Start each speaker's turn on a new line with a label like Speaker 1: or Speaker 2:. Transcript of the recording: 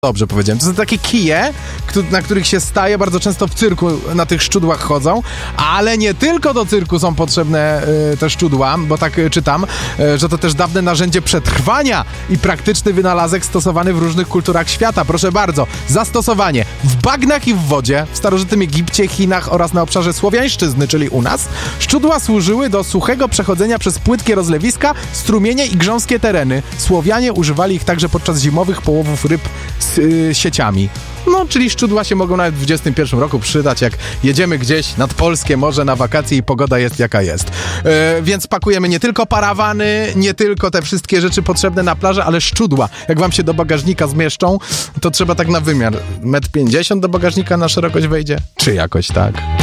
Speaker 1: Dobrze powiedziałem. To są takie kije, na których się staje, bardzo często w cyrku na tych szczudłach chodzą, ale nie tylko do cyrku są potrzebne te szczudła, bo tak czytam, że to też dawne narzędzie przetrwania i praktyczny wynalazek stosowany w różnych kulturach świata. Proszę bardzo, zastosowanie w bagnach i w wodzie, w starożytnym Egipcie, Chinach oraz na obszarze słowiańszczyzny, czyli u nas, szczudła służyły do suchego przechodzenia przez płytkie rozlewiska, strumienie i grząskie tereny. Słowianie używali ich także podczas zimowych połowów ryb z sieciami. No, czyli szczudła się mogą nawet w 21 roku przydać, jak jedziemy gdzieś nad polskie morze na wakacje i pogoda jest jaka jest. Więc pakujemy nie tylko parawany, nie tylko te wszystkie rzeczy potrzebne na plaży, ale szczudła. Jak wam się do bagażnika zmieszczą, to trzeba tak na wymiar. 1,50 m do bagażnika na szerokość wejdzie? Czy jakoś tak?